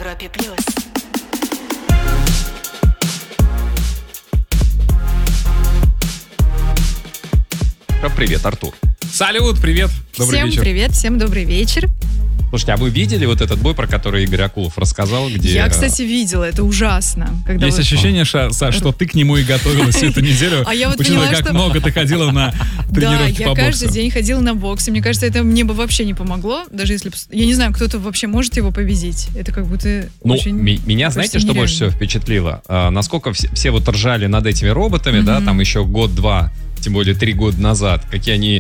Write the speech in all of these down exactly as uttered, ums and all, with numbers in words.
Европе плюс. Привет, Артур. Салют, привет. Добрый всем вечер. привет, всем добрый вечер. Слушайте, а вы видели вот этот бой, про который Игорь Акулов рассказал, где... Я, кстати, видела, это ужасно. Когда Есть вы... ощущение, Ша, Саш, что ты к нему и готовилась всю эту неделю. А я вот учитывая, поняла, как что... много ты ходила на Да, тренировки я по каждый боксу. день ходила на бокс, и мне кажется, это мне бы вообще не помогло, даже если... б- Я не знаю, кто-то вообще может его победить. Это как будто Ну, очень... ми- меня, знаете, кажется, что больше всего нереально. впечатлило? А, насколько все, все вот ржали над этими роботами, да, там еще год-два, тем более три года назад, какие они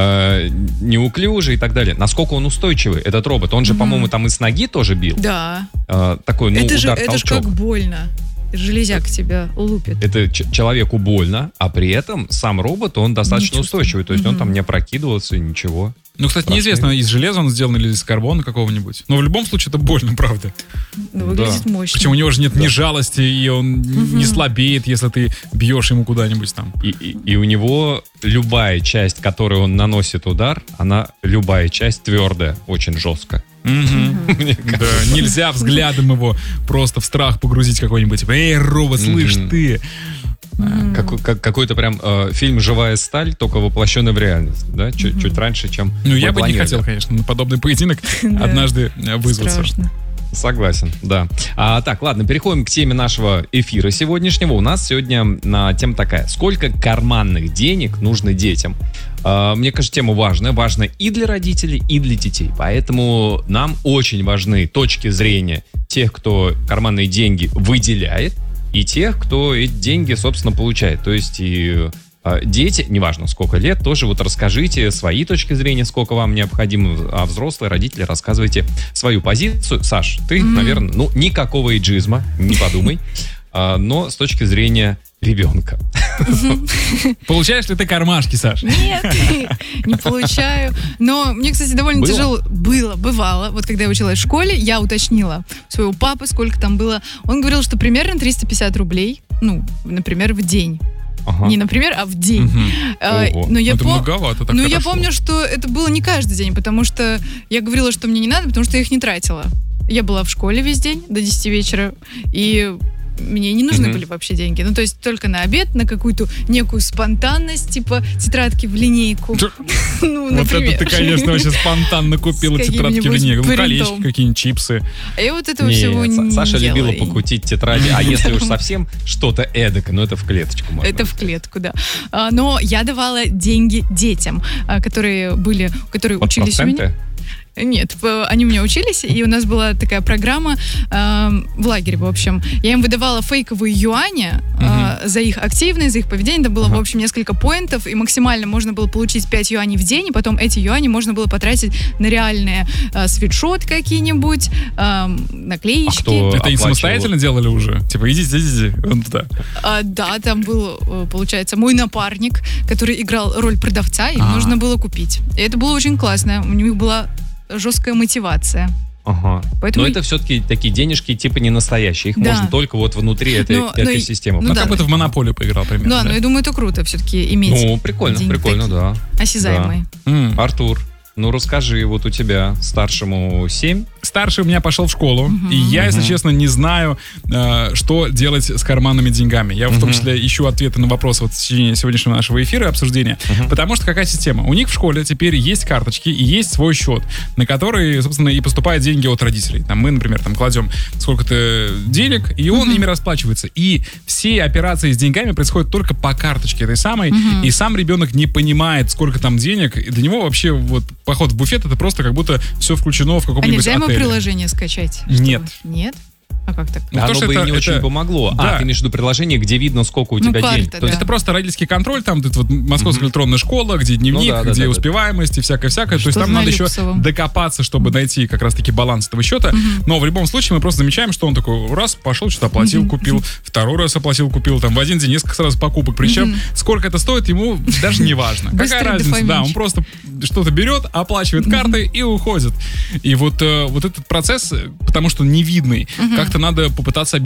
э, неуклюжие и так далее. Насколько он устойчивый, этот робот. Он же, по-моему, там и с ноги тоже бил. Да. Э, такой, ну, это же, удар, это же толчок. как больно. Железяк тебя лупит. Это ч- человеку больно, а при этом сам робот, он достаточно Не устойчивый. То есть он Мгм. там не опрокидывался, ничего. Ну, кстати, Страшно. неизвестно, из железа он сделан или из карбона какого-нибудь. Но в любом случае это больно, правда. Ну, выглядит мощно. Причем у него же нет ни жалости, и он не Мгм. слабеет, если ты бьешь ему куда-нибудь там. И, и- и у него любая часть, которой он наносит удар, она, любая часть твердая, очень жестко. Мгм. Мне Да, кажется. нельзя взглядом его просто в страх погрузить какой-нибудь. Типа, эй, робот, слышь Мгм. ты. Мгм. Как- как- какой-то прям э, фильм «Живая сталь», только воплощенный в реальность, да, чуть, Мгм. чуть раньше, чем Ну, мы я бы не планировали. хотел, конечно, на подобный поединок Да. однажды э, вызваться. Страшно. Согласен, да. А, так, ладно, переходим к теме нашего эфира сегодняшнего. У нас сегодня на тема такая: сколько карманных денег нужно детям? А, мне кажется, тема важная, важная и для родителей, и для детей. Поэтому нам очень важны точки зрения тех, кто карманные деньги выделяет, и тех, кто эти деньги, собственно, получает. То есть и а, дети, неважно сколько лет, тоже вот расскажите свои точки зрения, сколько вам необходимо, а взрослые родители рассказывайте свою позицию. Саш, ты, Мгм. наверное, ну, никакого эйджизма, не подумай, а, но с точки зрения ребенка. Получаешь ли ты кармашки, Саш? Нет, не получаю. Но мне, кстати, довольно Было? тяжело. Было, бывало. Вот когда я училась в школе, я уточнила у своего папы, сколько там было. Он говорил, что примерно триста пятьдесят рублей, ну, например, в день. Ага. Не например, а в день. Мгм. А, Ого. Но я Это пом- многовато, так Ну, я хорошо. помню, что это было не каждый день, потому что я говорила, что мне не надо, потому что я их не тратила. Я была в школе весь день до десяти вечера, и мне не нужны Мгм. были вообще деньги. Ну, то есть только на обед, на какую-то некую спонтанность, типа тетрадки в линейку. Тр- Ну, Вот например. это ты, конечно, вообще спонтанно купила С тетрадки в каким-нибудь линейку. Ну, колечки, принтом. какие-нибудь чипсы. А я вот этого Не, всего Са- не Саша делала. любила И покутить тетради, а если уж совсем что-то эдакое, ну это в клеточку можно. Это в клетку, да. А, Но я давала деньги детям, а, которые были, которые Под учились у меня. проценты? Нет, п- они у меня учились, и у нас была такая программа э, в лагере, в общем. Я им выдавала фейковые юани э, за их активность, за их поведение. Это было, Ага. в общем, несколько поинтов, и максимально можно было получить пять юаней в день, и потом эти юани можно было потратить на реальные э, свитшот какие-нибудь, э, наклеечки. А кто Это они оплачивал? самостоятельно делали уже? Типа, идите, идите, вон туда. А, да, там был, э, получается, мой напарник, который играл роль продавца, им А. нужно было купить. И это было очень классно. У них была жесткая мотивация. Ага. Поэтому- Но это все-таки такие денежки типа не настоящие. Их Да. можно только вот внутри этой Но- но и- экосистемы. ну Ну, да. как будто в Монополию поиграл примерно. Да, но я думаю, это круто все-таки иметь Ну, прикольно, деньги прикольно, такие. да. осязаемые. М. Артур, ну расскажи, вот у тебя старшему семь. Старший у меня пошел в школу, и я, если Мгм. честно, не знаю, э, что делать с карманными деньгами. Я в том Мгм. числе ищу ответы на вопросы вот в течение сегодняшнего нашего эфира и обсуждения. Мгм. Потому что какая система? У них в школе теперь есть карточки и есть свой счет, на который, собственно, и поступают деньги от родителей. Там мы, например, там кладем сколько-то денег, и он ими расплачивается. И все операции с деньгами происходят только по карточке этой самой, и сам ребенок не понимает, сколько там денег. И для него вообще вот поход в буфет — это просто как будто все включено в А каком-нибудь нельзя ему отеле. приложение скачать? Нет. Чтобы- Нет? А как так? Ну, Оно потому что бы и это- не очень это- помогло. Да. А, ты имеешь в виду приложение, где видно, сколько у Ну, тебя карта, денег. То есть Да. это просто родительский контроль, там тут вот Московская электронная школа, где дневник, Ну да, да, где да, да. успеваемость и всякое-всякое. То есть Что-то там на надо еще люксовом. докопаться, чтобы найти как раз-таки баланс этого счета. Но в любом случае мы просто замечаем, что он такой раз пошел, что-то оплатил, купил, второй раз оплатил, купил, там в один день несколько сразу покупок. Причем сколько это стоит, ему даже не важно. Какая Быстрый разница? Да, дофаминчик. он просто что-то берет, оплачивает картой и уходит. И вот, э, вот этот процесс, э, потому что невидный, как-то надо попытаться